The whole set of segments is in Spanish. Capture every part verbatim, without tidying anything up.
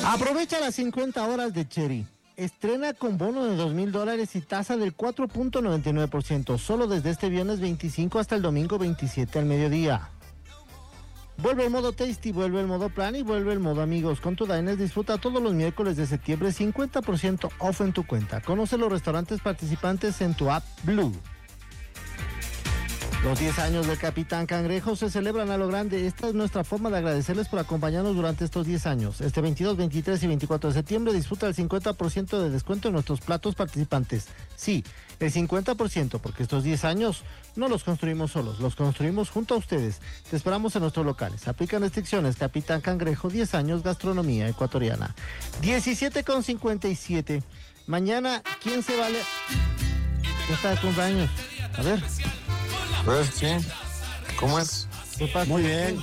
Aprovecha las cincuenta horas de Chery. Estrena con bono de dos mil dólares y tasa del cuatro punto noventa y nueve por ciento, solo desde este viernes veinticinco hasta el domingo veintisiete al mediodía. Vuelve el modo Tasty, vuelve el modo Plan y vuelve el modo Amigos. Con tu Diners disfruta todos los miércoles de septiembre cincuenta por ciento off en tu cuenta. Conoce los restaurantes participantes en tu app Blue. Los diez años del Capitán Cangrejo se celebran a lo grande. Esta es nuestra forma de agradecerles por acompañarnos durante estos diez años. Este veintidós, veintitrés y veinticuatro de septiembre disfruta el cincuenta por ciento de descuento en nuestros platos participantes. Sí, el cincuenta por ciento, porque estos diez años no los construimos solos, los construimos junto a ustedes. Te esperamos en nuestros locales. Aplican restricciones. Capitán Cangrejo, diez años, gastronomía ecuatoriana. diecisiete con cincuenta y siete. Mañana, ¿quién se vale? Ya está de cumpleaños. A ver. Pues sí, ¿cómo es? Muy bien.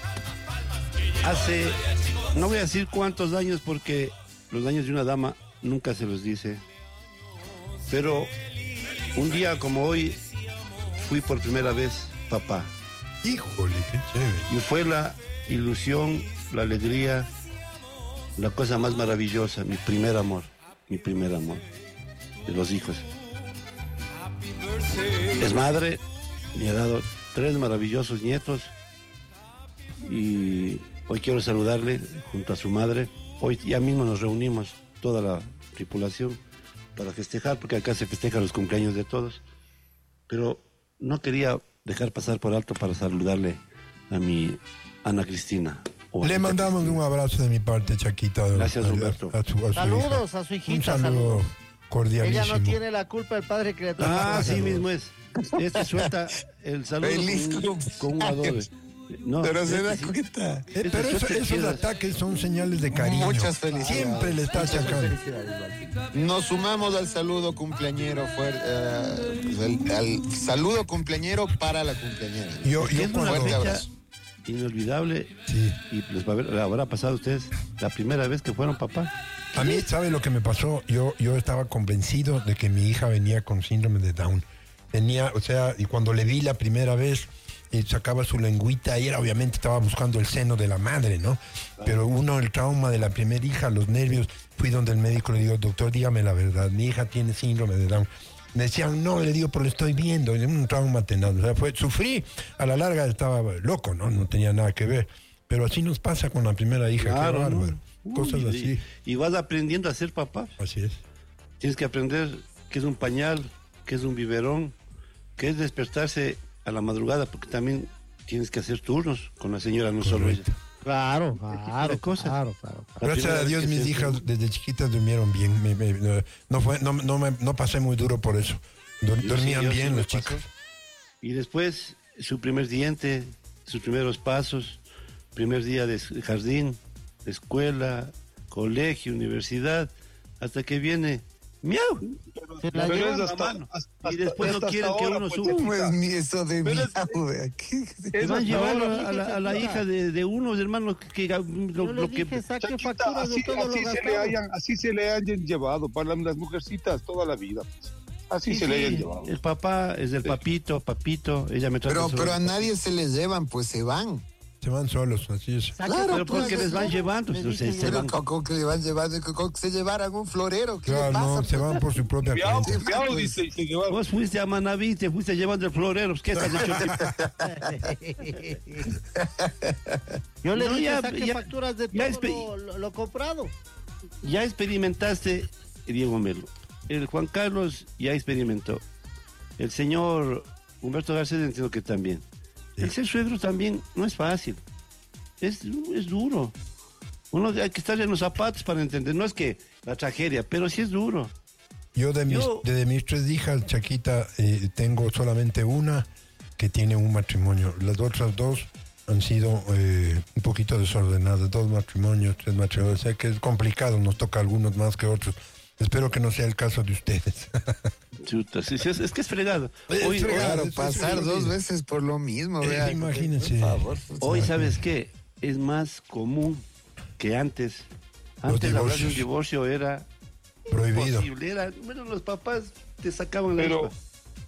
Hace, no voy a decir cuántos años porque los años de una dama nunca se los dice, pero un día como hoy fui por primera vez papá. Híjole, qué chévere. Y fue la ilusión, la alegría, la cosa más maravillosa, mi primer amor, mi primer amor de los hijos. Es madre. Me ha dado tres maravillosos nietos y hoy quiero saludarle junto a su madre. Hoy ya mismo nos reunimos, toda la tripulación, para festejar, porque acá se festejan los cumpleaños de todos. Pero no quería dejar pasar por alto para saludarle a mi Ana Cristina. Le mandamos Cristina. Un abrazo de mi parte, Chaquita. Gracias, a, Humberto. A, a su, a su Saludos hija. A su hijita. Un saludo saludos. Cordialísimo. Ella no tiene la culpa, el padre que le Ah, sí mismo es. Este suelta el saludo con, con un adobe. No, pero se da cuenta. Eh, pero eso, esos ataques son señales de cariño. Muchas felicidades. Siempre le está achacando. Nos sumamos al saludo cumpleañero, fuerte, uh, al, al saludo cumpleañero para la cumpleañera. Yo, yo es una fecha inolvidable. Sí. Y les va a ver, habrá pasado a ustedes la primera vez que fueron papá. A mí, ¿sabe lo que me pasó? Yo, yo estaba convencido de que mi hija venía con síndrome de Down. Tenía, o sea, y cuando le vi la primera vez, y sacaba su lengüita y era, obviamente estaba buscando el seno de la madre, ¿no? Pero uno, el trauma de la primera hija, los nervios, fui donde el médico le digo, doctor, dígame la verdad, mi hija tiene síndrome de Down. Me decían, no, le digo, pero lo estoy viendo, es un trauma tenaz. O sea, fue, sufrí, a la larga estaba loco, ¿no? No tenía nada que ver. Pero así nos pasa con la primera hija, claro, qué bárbaro. ¿No? Cosas Uy, así. Y, y vas aprendiendo a ser papá. Así es. Tienes que aprender qué es un pañal, qué es un biberón, qué es despertarse a la madrugada, porque también tienes que hacer turnos con la señora, no solo ella. Claro, claro, cosas. claro, claro. Gracias a Dios mis hijas desde chiquitas durmieron bien. Me, me, no, no, fue, no, no, me, no pasé muy duro por eso. Dur, dormían sí, bien sí los chicos. Y después su primer diente, sus primeros pasos, primer día de jardín, escuela, colegio, universidad, hasta que viene miau. Se la pero llevan es hasta, hasta, hasta, y después no quieren que uno suba. ¿Cómo es ni eso de Pero miau? es- Te Es van hasta llevando ahora, a la, a la hija de, de unos hermanos que, que Yo lo, le lo que dije, saque Chaquita, facturas de así, todo así lo se le gastado. hayan, así se le hayan llevado para las mujercitas toda la vida. Pues. Así sí, se le sí, hayan llevado. el papá es del Sí. papito, papito, ella me trata Pero, solo pero a de nadie se les llevan, pues se van. Se van solos, así es. Saque Claro, Pero facturas porque de les van todo. llevando, Le entonces dije se yo. Pero van. ¿cómo que le van llevando? ¿Cómo que se llevaran un florero? ¿Qué Claro, le pasa? no, se van por su propia Miau, cuenta. miau, dice, y se llevaron. Vos fuiste a Manaví, te fuiste llevando el florero, ¿qué estás hecho? Yo le No, dije, ya- saque ya- facturas de ya todo espe- lo, lo, lo comprado. Ya experimentaste, Diego Melo. El Juan Carlos ya experimentó. El señor Humberto Garcés entiendo que también. Sí. El ser suegro también no es fácil. Es, es duro. Uno hay que estar en los zapatos para entender. No es que la tragedia, pero sí es duro. Yo de mis, Yo- de mis tres hijas, Chaquita, eh, tengo solamente una que tiene un matrimonio. Las otras dos han sido eh, un poquito desordenadas. Dos matrimonios, tres matrimonios. Sé que es complicado, nos toca a algunos más que otros. Espero que no sea el caso de ustedes. Chuta, sí, sí, es, es que es fregado. Es Hoy, fregado. Claro, eso pasar es dos horrible. veces por lo mismo. Eh, vea, imagínense. Por favor. hoy, ¿sabes qué? Es más común que antes. Antes hablar de un divorcios. divorcio era Prohibido. imposible. Era, bueno, los papás te sacaban la Pero, hija.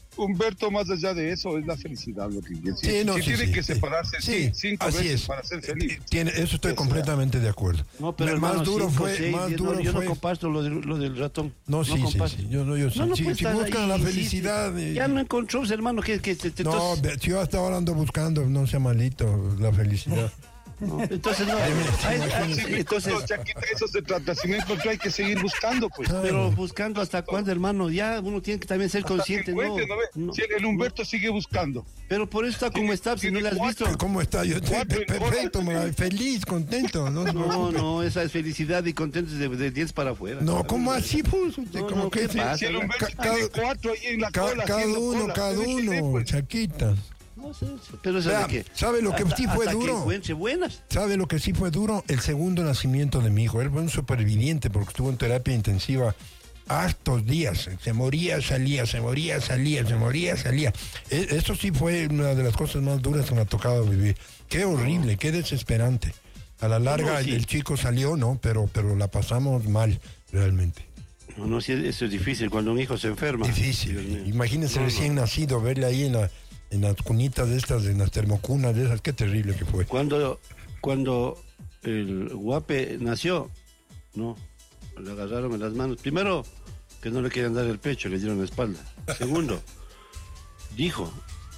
Humberto, más allá de eso, es la felicidad lo que quiere. Si, Sí, no, si sí, tiene sí, que sí. separarse Sí, sí, cinco así veces es. para ser feliz. Tiene, eso estoy O sea, completamente de acuerdo. No, pero más hermano, duro cinco, fue, seis, más diez, duro no, yo fue. no comparto lo, de, lo del ratón. No, sí, sí, comparto. sí, yo no, yo sí. No, no si, puedes si estar buscan ahí, la insiste. felicidad. eh, Ya no encontró, hermano, que, que te, te- no, entonces, ve- si yo hasta ahora ando buscando, no sea malito, la felicidad. no, entonces no. Ay, me- Ay, sí, ay, Sí, sí, entonces, no, Chaquita, eso se trata. Si no encontró, hay que seguir buscando, pues. pero buscando hasta cuándo, hermano, ya uno tiene que también ser Hasta consciente, que ¿no? encuentre, ¿no ve? No, Si el, el Humberto sigue buscando. pero por eso está como está, si no le has visto. ¿Cómo está? Yo estoy Cuatro pe- en perfecto, bolas. ma- feliz, contento. No, No, no, no, esa es felicidad y contento de, de diez para afuera. no, ¿cómo así, pues? Usted, No, como no, que ¿qué sí, pasa? Si el Humberto Ca- tiene cada- cuatro ahí en la ca- cola. cada haciendo uno, cola, cada déjele, uno, pues. Chaquita. No sé, pero eso Vea, de que. ¿sabe lo que hasta- sí fue hasta que duro? encuentre buenas. ¿Sabe lo que sí fue duro? El segundo nacimiento de mi hijo. Él fue un superviviente porque estuvo en terapia intensiva hartos días. Se moría, salía, se moría, salía, se moría, salía. E- Eso sí fue una de las cosas más duras que me ha tocado vivir. Qué horrible, qué desesperante. A la larga No, sí. el, el chico salió, ¿no? Pero, pero la pasamos mal, realmente. No, no, sí, eso es difícil cuando un hijo se enferma. Dios Difícil. mío. Imagínense No, no. recién nacido, verle ahí en, la, en las cunitas de estas, en las termocunas de esas. Qué terrible que fue. Cuando, cuando el guape nació, no, le agarraron en las manos. Primero, que no le querían dar el pecho, le dieron la espalda. Segundo, dijo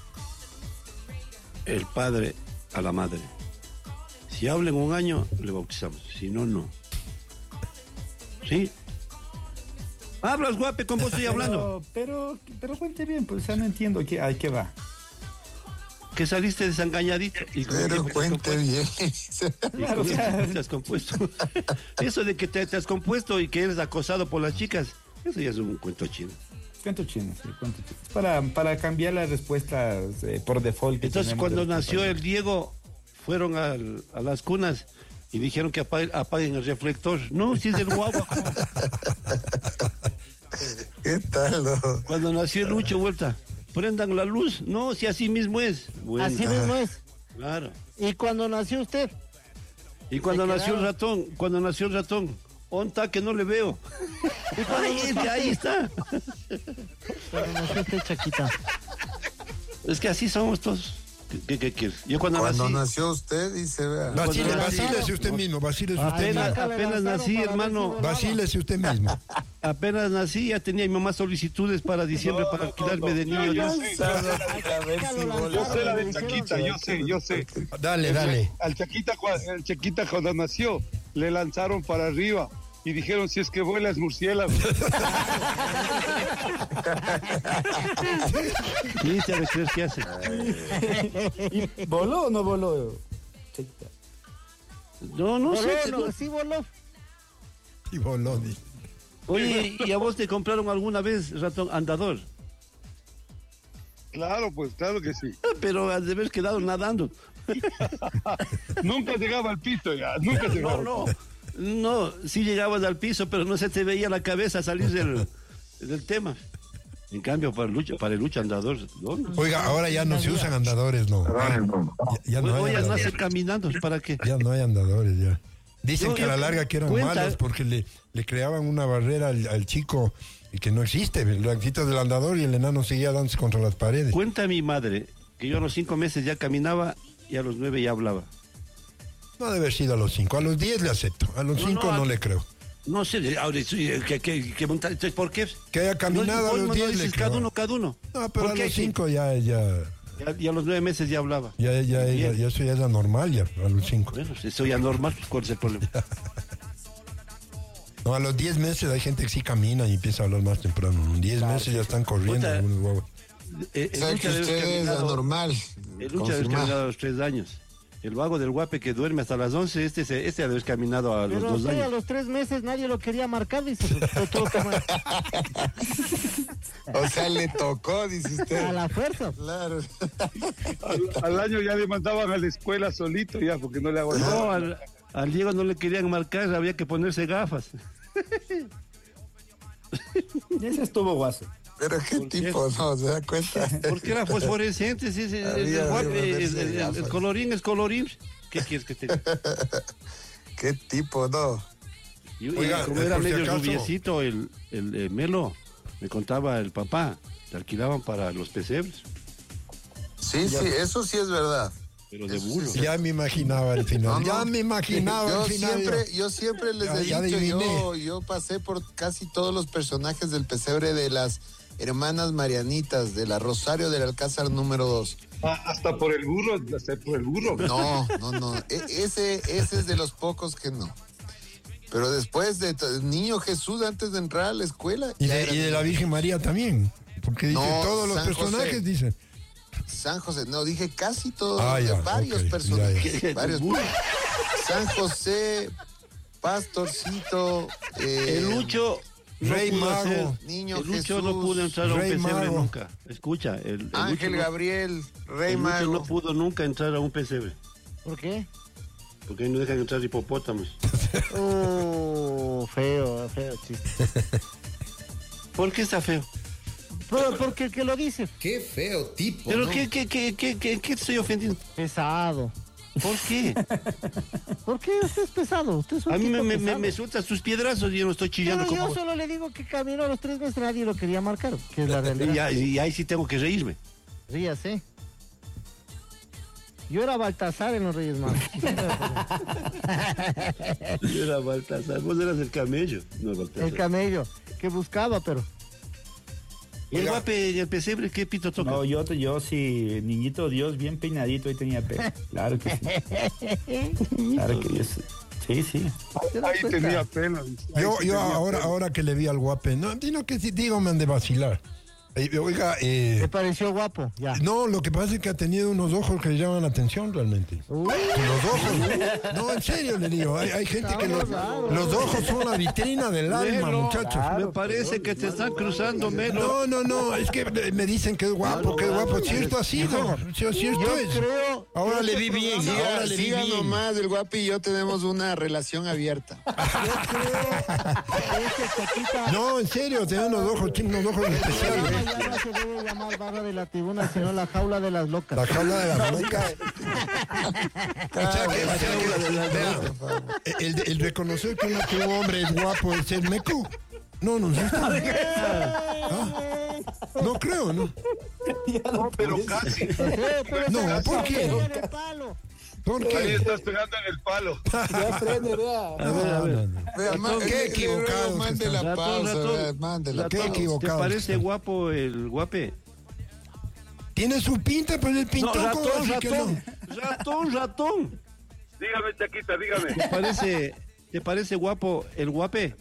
el padre a la madre, si habla en un año, le bautizamos, si no, no. ¿Sí? Hablas, guape, con vos estoy hablando. Pero, pero, pero cuente bien, pues ya no entiendo qué, a qué va. Que saliste desengañadito. Y con el Pero tiempo te has cuente bien. Y Claro, con o el sea- tiempo te has compuesto. Eso de que te, te has compuesto y que eres acosado por las chicas, eso ya es un cuento chino. Cuento chino, sí, cuento chino. Es para, para cambiar las respuestas eh, por default. que Entonces, tenemos de cuando los nació compañeros. el Diego, fueron al- a las cunas y dijeron que apaguen, apaguen el reflector. No, si es el guagua. ¿Qué tal, no? Cuando nació el Lucho, vuelta, prendan la luz. No, si así mismo es. Bueno, Así mismo es. claro. ¿Y cuando nació usted? Y cuando Se nació el quedaron. ratón, cuando nació el ratón, ¿onta que no le veo? Ay, este, ahí está. Cuando nació usted, Chaquita. Es que así somos todos. ¿Qué, qué, qué quieres? Yo cuando, Cuando nací, nació usted, dice, vea. Vacile, Cuando vacílese usted mismo, vacílese usted apenas, mismo. le apenas lanzaron nací, para ver hermano, si volaba. Vacílese usted mismo. apenas nací, ya tenía mi mamá solicitudes para diciembre para alquilarme de niño. Yo Yo- sé, Ya lo lanzaron, yo sé la de le Chaquita, hicieron- yo sé, yo sé. Dale, dale. Al Chaquita, cua- al Chaquita cuando nació, le lanzaron para arriba y dijeron, si es que vuela es murciélago. ¿Qué se le crees que hace? ¿Y voló o no voló? Chiquita. No, no sé. Voló, no, sí voló. Y voló, dice. Oye, ¿y a vos te compraron alguna vez ratón andador? Claro, pues, claro que sí. Ah, pero has de haber quedado nadando. Nunca llegaba al piso ya, nunca llegaba. No, no. No, sí llegabas al piso, pero no se te veía la cabeza salir del, del tema. En cambio, para el lucha, para el lucha andador, ¿no? Oiga, ahora ya no se usan andadores, no. Ya, ya no hay Voy a nacer andadores. caminando, ¿para qué? Ya no hay andadores, ya. Dicen Yo- que a la yo- larga que eran cuenta- malos porque le, le creaban una barrera al, al chico y que no existe. Le quitas del andador y el enano seguía dándose contra las paredes. Cuenta mi madre que yo a los cinco meses ya caminaba y a los nueve ya hablaba. No debe haber sido a los cinco. A los diez le acepto. A los No, cinco no, no, a- le creo. No sé, ahora sí, que, que, que montar, entonces, ¿por qué? Que haya caminado No, a vos los no diez le dices creo. cada uno, cada uno. No, pero a ¿Por qué? los cinco ya, ya, Ya- Y a los nueve meses ya hablaba. ya, ya, ya, Bien. ya eso ya es anormal ya, a los cinco. Bueno, eso ya normal, ¿cuál es el problema? No, a los diez meses hay gente que sí camina y empieza a hablar más temprano. En diez meses ya están corriendo Puta. algunos guaguas. Eh, O el sea que lucha debe haber usted es caminado- anormal. El lucha debe haber Confirmar. caminado a los tres años. El vago del guape que duerme hasta las once, este, se- este debe haber caminado a los Pero dos usted a años. los tres meses nadie lo quería marcar, dice. Lo tuvo que mar- O sea, le tocó, dice a usted. la fuerza. Claro. Al, al año ya le mandaban a la escuela solito ya, porque no le aguantaba. No, al, al Diego no le querían marcar, había que ponerse gafas. Ese estuvo guaso. Pero qué ¿Por qué? tipo, no, se da cuenta. Porque era fosforescente, sí, sí, el, el, Había- guape, había el- ponerse el- el- el gafas. colorín es colorín. ¿Qué quieres que te diga? Qué tipo, no. Y, y Oiga, como eh, era por si medio acaso- rubiecito el, el, eh, Melo, me contaba el papá, te alquilaban para los pesebres, Sí, sí, eso sí es verdad. pero de Eso sí burro. es Ya me imaginaba el final. No, no. Ya me imaginaba Yo el final. siempre, yo siempre les Ya- he ya dicho, adiviné. yo, yo pasé por casi todos los personajes del pesebre de las hermanas Marianitas, de la Rosario del Alcázar número dos. Ah, hasta por el burro, hasta por el burro. No, no, no. E- ese, ese es de los pocos que no. Pero después de to- Niño Jesús, antes de entrar a la escuela. Y ya de, era y de niño. la Virgen María también. Porque dice No, todos los San personajes, José. dicen. San José, no, dije casi todos, Ah, ya, varios ok, personajes. ya, ya. Varios. San José, Pastorcito, eh, El Lucho, no Rey pudo Mago. hacer- Niño el Lucho Jesús, no pudo entrar a un Rey pesebre Mago. nunca. Escucha, el, el Ángel Lucho no- Gabriel, Rey el Lucho Mago. no pudo nunca entrar a un pesebre, ¿Por qué? porque ahí no dejan entrar hipopótamos. Uh, feo, feo chiste. ¿Por qué está feo? Pero porque el que lo dice, Qué feo tipo. ¿Pero ¿no? qué, qué, qué, qué, qué, qué estoy ofendiendo? pesado. ¿Por qué? ¿Por qué usted es pesado? Usted es un A mí me, tipo me, me, pesado. me sueltas tus piedrazos y yo no estoy chillando Pero como yo vos. solo le digo que caminó a los tres meses, nadie lo quería marcar, que es la Y, realidad. ya- y ahí sí tengo que reírme. Ríase. Yo era Baltasar en los Reyes Magos. Yo era Baltasar, vos eras el camello. No, Baltasar. El camello, que buscaba, pero... ¿Y el guape y el pesebre qué pito toca? No, yo, yo sí, niñito Dios, bien peinadito, ahí tenía pelo. Claro que sí. Claro que yo sí. Sí, sí. ¿Te das Ahí cuenta? tenía pelo. Ahí Yo, sí yo tenía ahora, pelo. ahora que le vi al guape, no, digo que sí, digo, me han de vacilar. Eh, oiga, eh, ¿Te pareció guapo? Ya. no, lo que pasa es que ha tenido unos ojos que le llaman la atención realmente. Uy, Los ojos, no, en serio le digo, hay, hay gente que los, los ojos son la vitrina del alma, Negro, muchachos. me parece que te están cruzando, Melo. No, no, no, es que me dicen que es guapo, que es guapo. Si esto ha sido, si si esto yo es. creo... Ahora que le este vi bien, programa- ahora Siga, le vi siga bien. nomás, el Guapi y yo tenemos una relación abierta. Yo creo que Chaquita... No, en serio, tiene unos ojos, tiene unos ojos Ya especiales. no se debe llamar barra de la tribuna, sino la jaula de las locas. La jaula de las locas. O sea que, o sea que, vea, el, el reconocer que, una- que un hombre es guapo es ser meco. No, no, no. ¿Ah? No creo, ¿no? No, pero casi. Eh, pero No, esa- ¿por qué? esa en el palo. ¿Por Ahí qué? estás pegando en el palo. Ya aprende, vea. A ver, a ver. No, no. Vea, ma- qué le- le equivocados ruego, que mande están. la Ratón, pausa, ratón. vea, mande la Qué pausa. ¿Te equivocado. parece guapo el guape? Tiene su pinta, pero el No, pintón, ¿cómo ratón, va a decir que no? ratón. Ratón, ratón. Dígame, Chaquita, dígame. ¿Te parece, ¿Te parece guapo el guape?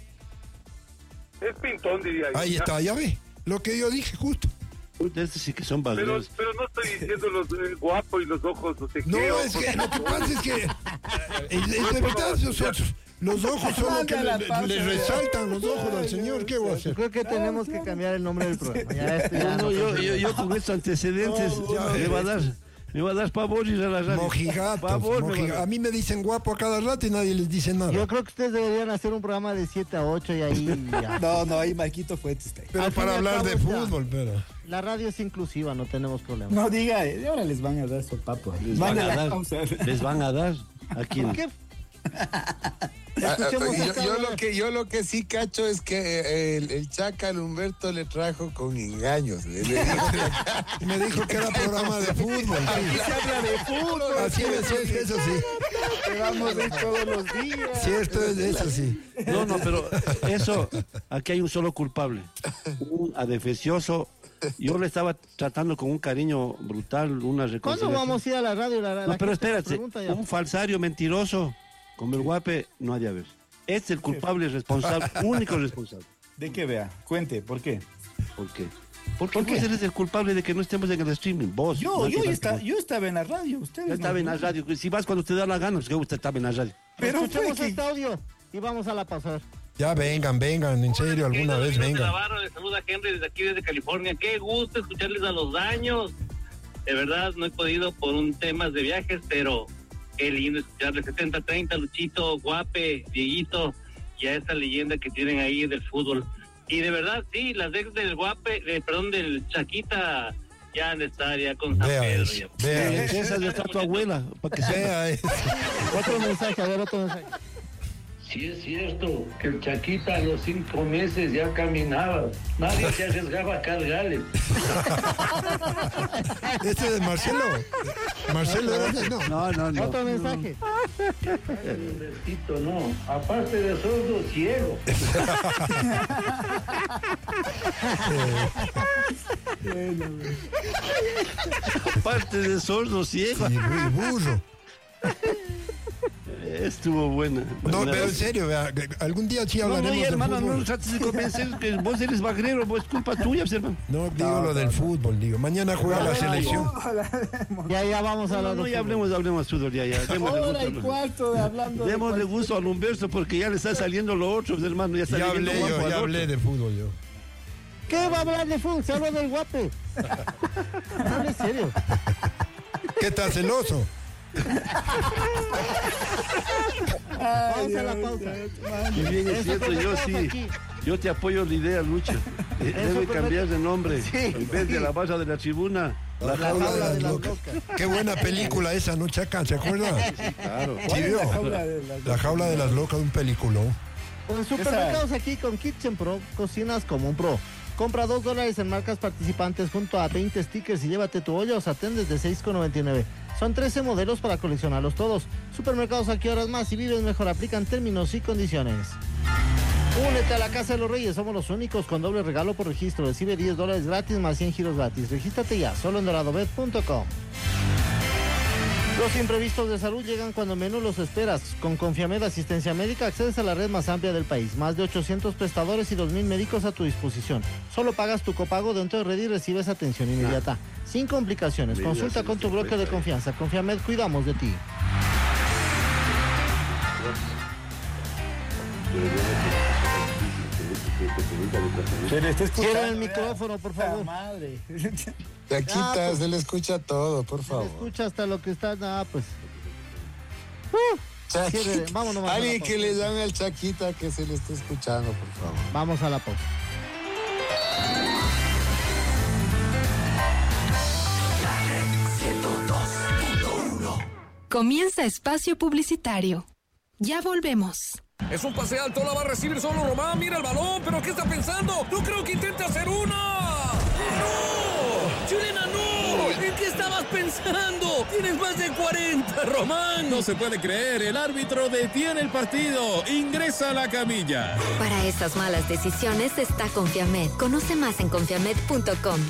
Es pintón, diría yo. Ahí está, ya ve. Lo que yo dije justo. Ustedes sí que son Pero, valiosos. pero no estoy diciendo los eh, guapos y los ojos, no sé No, qué. es ojos. que lo que pasa es que eh, es, es de verdad, nosotros, los ojos son lo que le, le- le resaltan los ojos al señor. ¿Qué voy a Yo hacer? creo que tenemos que cambiar el nombre del programa. Ya este ya No, no yo, funciona. yo, yo con estos antecedentes me va a dar, me va a dar pavor ir a la radio. Mojigatos. Pavor me va a mojiga- dar. A mí me dicen guapo a cada rato y nadie les dice nada. Yo creo que ustedes deberían hacer un programa de siete a ocho y ahí ya. No, no, ahí Marquito fue este. Pero al fin para y al hablar de cabo, ya. fútbol, pero. La radio es inclusiva, no tenemos problema. No diga, eh, ahora les van a dar su papo. Les van a dar, Vamos a ver. les van a dar. ¿A quién? ¿Por qué? Ah, ah, Escuchemos yo, acá, yo a lo ver. que yo lo que sí cacho es que eh, el, el Chacal Humberto le trajo con engaños. Le- le dijo que- Me dijo que era programa de fútbol. Sí. Se habla de fútbol. Así es, sí, es, eso sí. Que vamos a ir todos los días. Sí, esto es eso sí. No, no, pero eso, aquí hay un solo culpable, un adefesioso. Yo le estaba tratando con un cariño brutal, una ¿Cuándo reconciliación. vamos a ir a la radio? La, la No, pero gente espérate, pregunta ya. un falsario mentiroso como el guape no ha de haber. Es el culpable responsable, único responsable. ¿De qué vea? Cuente, ¿por qué? ¿Por qué? Porque vos eres el culpable de que no estemos en el streaming. Vos. Yo, nadie yo, más está, que yo estaba en la radio, vos. ustedes. Yo estaba no. en la radio. Si vas cuando te da la gana, pues que usted estaba en la radio. Pero fue Escuchemos que... este audio y vamos a la pasar. Ya vengan, vengan, en serio, alguna vez vengan. Navarro, les saluda Henry desde aquí, desde California. Qué gusto escucharles a los daños. De verdad, no he podido por un temas de viajes, pero qué lindo escucharles. setenta treinta, Luchito, Guape, Dieguito, y a esa leyenda que tienen ahí del fútbol. Y de verdad, sí, las ex del Guape, eh, perdón, del Chaquita, ya han de estar ya con San Vea Pedro. eso, ya. vea eso. Esa es de tu abuela, para que sea. Vea eso. Otro mensaje, a ver, otro mensaje. Si es cierto que el Chaquita a los cinco meses ya caminaba, nadie se arriesgaba a cargarle. ¿Este es de Marcelo? ¿Marcelo era ese? No. No, no, no. Otro mensaje. Bertito, no, aparte de sordo, ciego. Aparte de sordo, ciego. Y, y burro. Estuvo buena. No, buena. pero en serio, vea, que algún día sí No, hablaremos no, y, del hermano, fútbol. no trates de convencer que vos eres bagrero, vos es culpa tuya, pues, hermano. No, digo lo del fútbol, digo. Mañana juega la selección. Ya, ya vamos a No, hablar no, de ya fútbol. hablemos, hablemos fútbol, ya, ya. Démosle Hora y gusto, cuarto de hablando de démosle cualquier- gusto al Humberto porque ya le está saliendo lo otro, pues, hermano. Ya está Ya viviendo hablé guapo yo, al ya otro. hablé de fútbol yo. ¿Qué va a hablar de fútbol? Se habla del guape. No, en serio. ¿Qué estás celoso? Vamos a la pausa. Y bien es Eso cierto, yo estamos sí. aquí. Yo te apoyo la idea, Lucha. Eh, Debe Eso cambiar de nombre. Sí, En vez de sí. la barra de la tribuna, la La jaula jaula de de la... las locas. Qué buena película esa, ¿no, Chaca? ¿Se acuerda? Claro. Sí, vio. La jaula de las- La jaula de las locas, un peliculón. Con supermercados aquí con Kitchen Pro, cocinas como un pro. Compra dos dólares en marcas participantes junto a veinte stickers y llévate tu olla o sartén desde seis con noventa y nueve. Son trece modelos para coleccionarlos todos. Supermercados aquí horas más y vives mejor. Aplican términos y condiciones. Únete a la Casa de los Reyes. Somos los únicos con doble regalo por registro. Recibe diez dólares gratis más cien giros gratis. Regístrate ya, solo en doradobet punto com. Los imprevistos de salud llegan cuando menos los esperas. Con Confiamed Asistencia Médica accedes a la red más amplia del país. Más de ochocientos prestadores y dos mil médicos a tu disposición. Solo pagas tu copago dentro de red y recibes atención inmediata. Sin complicaciones. Medidas Consulta con tu broker de confianza. Confiamed, cuidamos de ti. Se le está escuchando. Quiero el micrófono, por ¡La favor. madre! Chaquita, Ah, pues. se le escucha todo, por Se favor. escucha hasta lo que está. Ah, pues. Chaquita, Cierre, vámonos, vamos a la alguien pausa. que le llame al Chaquita que se le esté escuchando, por favor. Vamos a la pausa. Comienza espacio publicitario. Ya volvemos. Es un pase alto, la va a recibir solo Román. Mira el balón, pero ¿qué está pensando? No creo que intente hacer una. ¡No! ¡Chilena, no! ¿En qué estabas pensando? Tienes más de cuarenta, Román. No se puede creer, el árbitro detiene el partido. Ingresa a la camilla. Para esas malas decisiones está Confiamed. Conoce más en confiamed punto com.